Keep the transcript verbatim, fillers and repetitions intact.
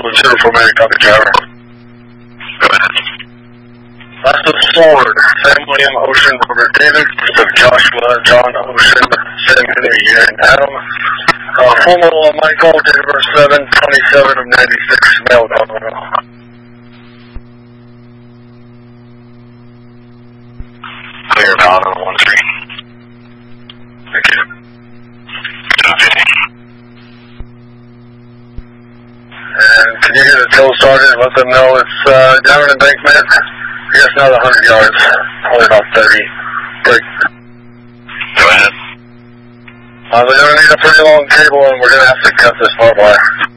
with zero four Mary, copy driver. Go ahead. Last of Sword, Sam William, Ocean, Robert David, Pacific Joshua, John, Ocean, Sam Henry, and Adam. Uh, formal uh, Michael, date of birth seven twenty-seven of ninety-six, male, Colorado. Clear valid on one three. Thank you. fifty. And can you get a tow started and let them know it's uh, down an embankment? I guess not one hundred yards, only about thirty. Break. Go ahead. Uh, they're going to need a pretty long cable and we're going to have to cut this barbed wire.